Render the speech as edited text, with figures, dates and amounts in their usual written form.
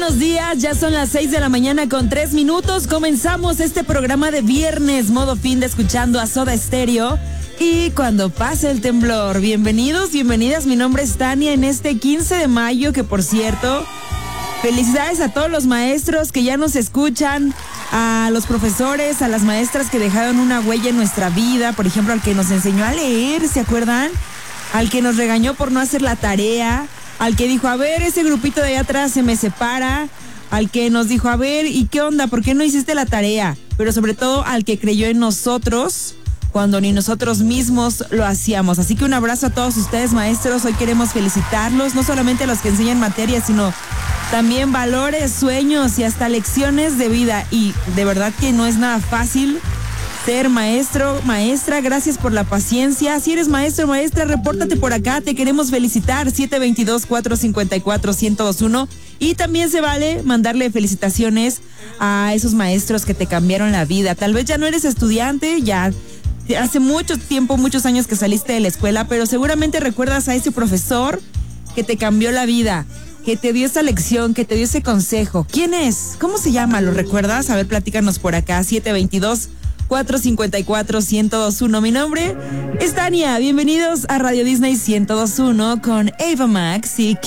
buenos días, ya son las 6 de la mañana con 3 minutos. Comenzamos este programa de viernes, modo fin de escuchando a Soda Stereo. Y cuando pase el temblor, bienvenidos, bienvenidas, mi nombre es Tania en este 15 de mayo, que por cierto, felicidades a todos los maestros que ya nos escuchan, a los profesores, a las maestras que dejaron una huella en nuestra vida, por ejemplo, al que nos enseñó a leer, ¿se acuerdan? Al que nos regañó por no hacer la tarea, al que dijo, a ver, ese grupito de allá atrás se me separa, al que nos dijo, a ver, ¿y qué onda? ¿Por qué no hiciste la tarea? Pero sobre todo al que creyó en nosotros cuando ni nosotros mismos lo hacíamos. Así que un abrazo a todos ustedes, maestros. Hoy queremos felicitarlos, no solamente a los que enseñan materias, sino también valores, sueños y hasta lecciones de vida. Y de verdad que no es nada fácil ser maestro, maestra. Gracias por la paciencia. Si eres maestro, maestra, repórtate por acá. Te queremos felicitar. 722-454-1021. Y también se vale mandarle felicitaciones a esos maestros que te cambiaron la vida. Tal vez ya no eres estudiante, ya hace mucho tiempo, muchos años que saliste de la escuela, pero seguramente recuerdas a ese profesor que te cambió la vida, que te dio esa lección, que te dio ese consejo. ¿Quién es? ¿Cómo se llama? ¿Lo recuerdas? A ver, platícanos por acá. 722-454-1021. Mi nombre es Tania. Bienvenidos a Radio Disney 1021 con Ava Max y